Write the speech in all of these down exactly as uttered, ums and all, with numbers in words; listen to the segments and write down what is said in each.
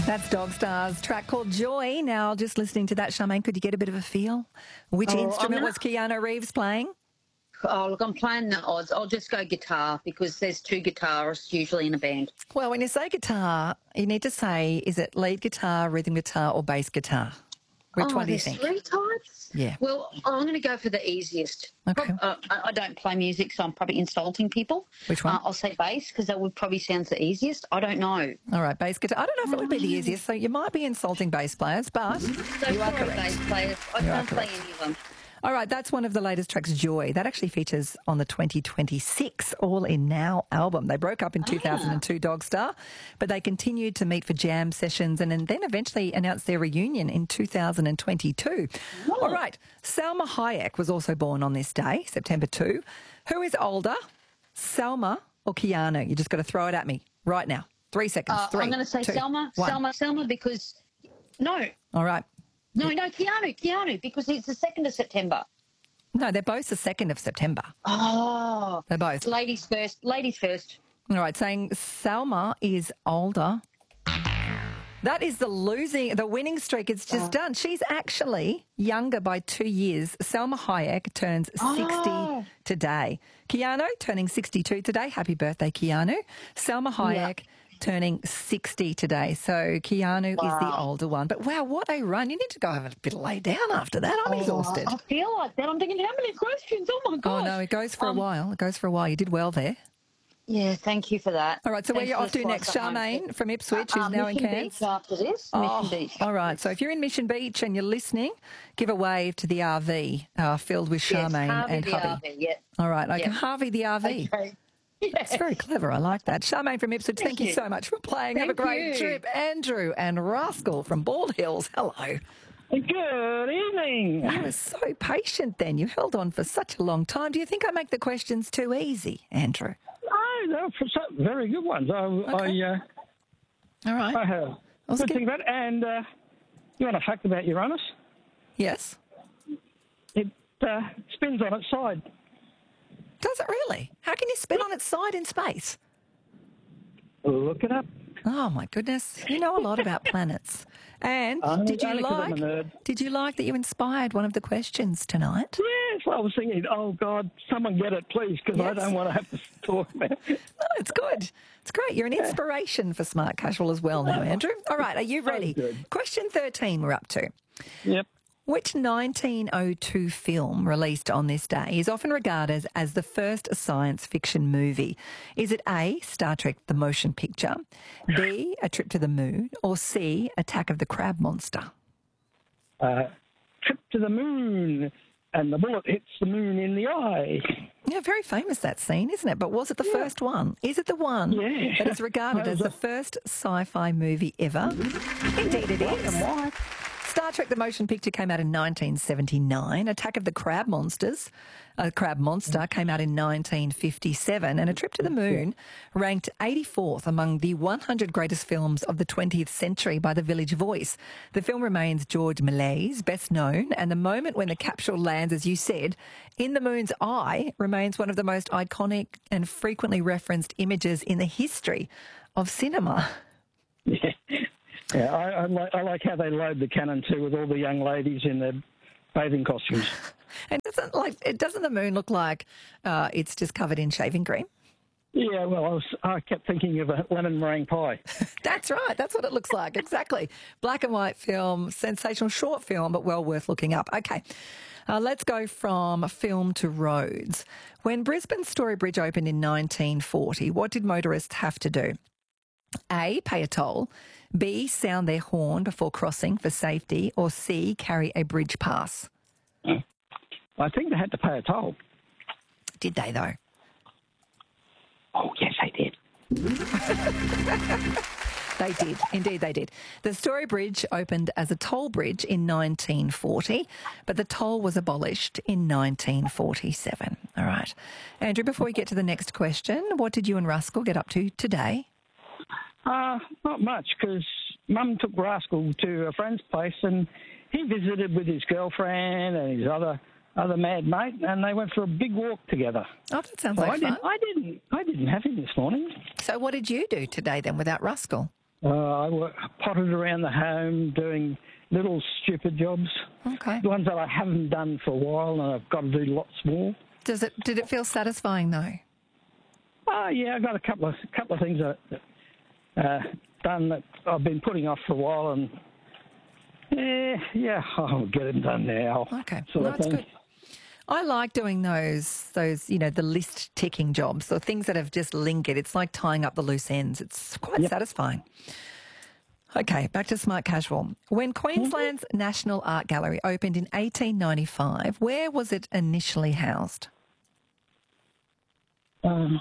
That's Dog Star's track called Joy. Now, just listening to that, Charmaine, could you get a bit of a feel? Which Oh, instrument gonna... was Keanu Reeves playing? Oh, look, I'm playing the odds. I'll just go guitar because there's two guitarists usually in a band. Well, when you say guitar, you need to say, is it lead guitar, rhythm guitar or bass guitar? Which oh, one do you there's think? three types? Yeah. Well, I'm going to go for the easiest. Okay. Prob- uh, I I don't play music, so I'm probably insulting people. Which one? Uh, I'll say bass because that would probably sound the easiest. I don't know. All right, bass guitar. I don't know if it would be the easiest, so you might be insulting bass players, but So you are sorry, correct. bass players. I You are can't play correct. any of them. All right, that's one of the latest tracks, Joy. That actually features on the twenty twenty-six All In Now album. They broke up in two thousand two, Dog Star, but they continued to meet for jam sessions and then eventually announced their reunion in two thousand twenty-two. Oh. All right, Salma Hayek was also born on this day, September second. Who is older, Salma or Keanu? You just got to throw it at me right now. Three seconds. Uh, Three, I'm going to say two, Selma, one. Selma, Selma because... No, All right. no, no, Keanu, Keanu because it's the second of September. No, they're both the second of September. Oh. They're both. Ladies first. Ladies first. All right, saying Salma is older. That is the losing, the winning streak. It's just Oh. done. She's actually younger by two years. Salma Hayek turns sixty Oh. today. Keanu turning sixty-two today. Happy birthday, Keanu. Salma Hayek turning sixty today. So Keanu is the Wow. older one. But wow, what a run. You need to go have a bit of lay down after that. I'm exhausted. I feel like that. I'm thinking, how many questions? Oh, my Oh, gosh. no, it goes for a Um, while. It goes for a while. You did well there. Yeah, thank you for that. All right, so where Thanks are you for off the to next? slice at home. Charmaine from Ipswich, Uh, who's now in Mission Cairns. Beach after this. Oh, Mission Beach. all right. So if you're in Mission Beach and you're listening, give a wave to the R V uh, filled with Yes, Charmaine Harvey and the hubby. R V, yeah. All right. Okay. Yeah. Harvey the R V. Okay. It's very clever. I like that. Charmaine from Ipswich, thank, Thank you you. so much for playing. Have a Thank great you. trip. Andrew and Rascal from Bald Hills. Hello. Good evening. You were so patient then. You held on for such a long time. Do you think I make the questions too easy, Andrew? Oh, they're for some very good ones. I, Okay. I, uh, All right. I have was good good. thing about it. And uh, you want a fact about Uranus? Yes. It uh, spins on its side. Does it really? How can you spin on its side in space? Look it up. Oh my goodness! You know a lot about planets. And Only- did you only 'cause I'm like? a nerd. Did you like that you inspired one of the questions tonight? Yes, I was thinking, oh, God, someone get it, please, because I Yes. don't want to have to talk about it. Oh, it's good. It's great. You're an inspiration for Smart Casual as well now, Andrew. All right, are you ready? good. Question thirteen. We're up to. Yep. Which nineteen oh two film released on this day is often regarded as the first science fiction movie? Is it A, Star Trek the Motion Picture, B, A Trip to the Moon, or C, Attack of the Crab Monster? Uh, trip to the moon, and the bullet hits the moon in the eye. Yeah, very famous that scene, isn't it? But was it the first one? Is it the one Yeah. that is regarded as the first sci-fi movie ever? Indeed it is. Star Trek the Motion Picture came out in nineteen seventy-nine. Attack of the Crab Monsters, uh, Crab Monster came out in nineteen fifty-seven. And A Trip to the Moon ranked eighty-fourth among the one hundred greatest films of the twentieth century by The Village Voice. The film remains George Méliès' best known, and the moment when the capsule lands, as you said, in the moon's eye remains one of the most iconic and frequently referenced images in the history of cinema. Yeah. Yeah, I, I, like, I like how they load the cannon too with all the young ladies in their bathing costumes. And doesn't like it doesn't the moon look like uh, it's just covered in shaving cream? Yeah, well, I, was, I kept thinking of a lemon meringue pie. That's right. That's what it looks like. Exactly. Black and white film, sensational short film, but well worth looking up. Okay. Uh, let's go from film to roads. When Brisbane Story Bridge opened in nineteen forty, what did motorists have to do? A, pay a toll, B, sound their horn before crossing for safety, or C, carry a bridge pass? I think they had to pay a toll. Did they, though? Oh, yes, they did. They did. Indeed, they did. The Story Bridge opened as a toll bridge in nineteen forty, but the toll was abolished in nineteen forty-seven. All right. Andrew, before we get to the next question, what did you and Rascal get up to today? Uh, not much, because Mum took Rascal to a friend's place and he visited with his girlfriend and his other other mad mate, and they went for a big walk together. Oh, that sounds So like I fun. didn't, I didn't, I didn't have him this morning. So what did you do today then without Rascal? Uh, I work, potted around the home doing little stupid jobs. Okay. The ones that I haven't done for a while, and I've got to do lots more. Does it? Did it feel satisfying though? Oh, yeah, I've got a couple of couple of things that uh, done that I've been putting off for a while, and yeah, yeah, I'll get them done now. Okay, sort no, of that's thing. good. I like doing those, those you know, the list ticking jobs, so things that have just lingered. It's like tying up the loose ends. It's quite Yep. satisfying. Okay, back to Smart Casual. When Queensland's National Art Gallery opened in eighteen ninety-five, where was it initially housed? Um,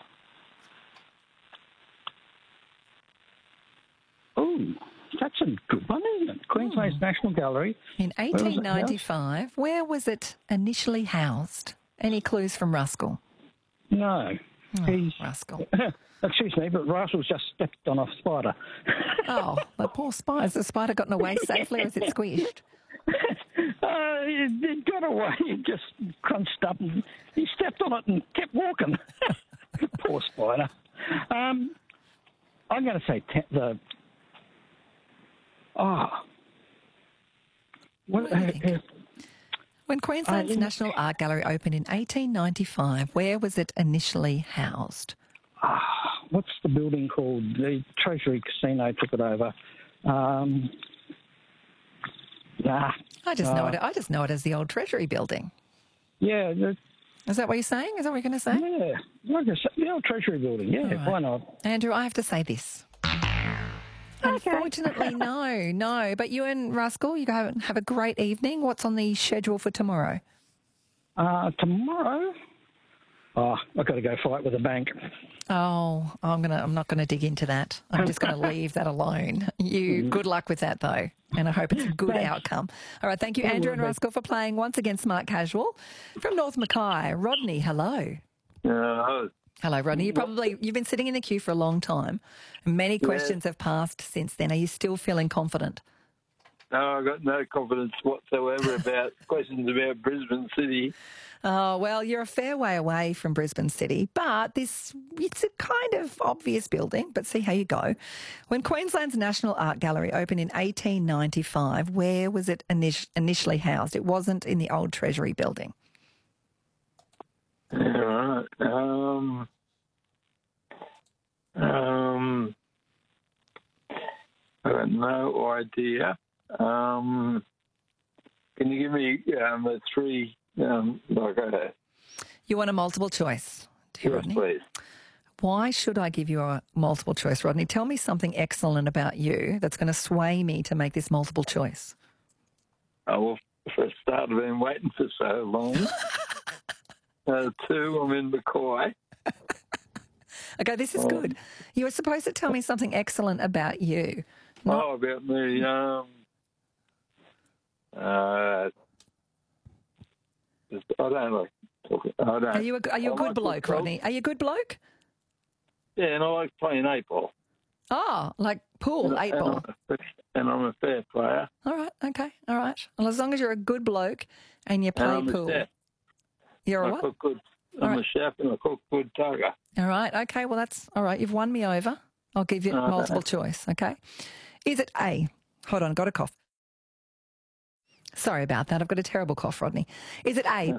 oh, that's a good one, isn't it? Queensland's National Gallery. In was it eighteen ninety-five, where was it initially housed? Any clues from Ruskell? No, he's. Ruskell. Excuse me, but Russell's just stepped on a spider. Oh, the poor spider. Has the spider gotten away safely or is it squished? Uh, it, it got away. It just crunched up and he stepped on it and kept walking. Poor spider. Um, I'm going to say te- the. Oh. What, What do you uh, think? uh, When Queensland's Uh, in- National Art Gallery opened in eighteen ninety-five, where was it initially housed? what's the building called? The Treasury Casino took it over. Um, nah. I just know Uh, it. I just know it as the old Treasury building. Yeah, the, Is that what you're saying? Is that what you're going to say? yeah, like I said, the old Treasury building. Yeah, right. why not? Andrew, I have to say this. Unfortunately, no, no. But you and Ruskell, you go and have a great evening. What's on the schedule for tomorrow? Uh, tomorrow, oh, I've got to go fight with a bank. Oh, I'm gonna. I'm not going to dig into that. I'm just going to leave that alone. You. Good luck with that, though, and I hope it's a good Thanks. outcome. All right, thank you, It Andrew will and be. Ruskell, for playing once again. Smart Casual from North Mackay. Rodney, hello. Uh, Hello, Rodney. You probably you've been sitting in the queue for a long time. Many questions have passed since then. Are you still feeling confident? no, I've got no confidence whatsoever about questions about Brisbane City. Oh, well, you're a fair way away from Brisbane City, but this it's a kind of obvious building, but see how you go. When Queensland's National Art Gallery opened in eighteen ninety-five, where was it init- initially housed? It wasn't in the old Treasury building. All right. Um, um, I got no idea. Um, can you give me um, a three? Um, like a You want a multiple choice, dear yes, Rodney? please. Why should I give you a multiple choice, Rodney? Tell me something excellent about you that's going to sway me to make this multiple choice. Oh, well, for a start, I've been waiting for so long. uh, two, I'm in Mackay. Okay, this is good. You were supposed to tell me something excellent about you. Not- Oh, about me. Um, uh, just- I don't like talking. I don't. Are you a, are you a I good like bloke, football. Rodney? Are you a good bloke? Yeah, and I like playing eight ball. Oh, like pool, eight and ball. I'm, and I'm a fair player. All right, okay, all right. Well, as long as you're a good bloke and you And play I'm pool. a chef. You're a I what? cook good. All I'm right. a chef and I cook good tugger. All right, okay, well, that's all right. You've won me over. I'll give you Okay. multiple choice, okay? Is it A? Hold on, got a cough. Sorry about that. I've got a terrible cough, Rodney. Is it A,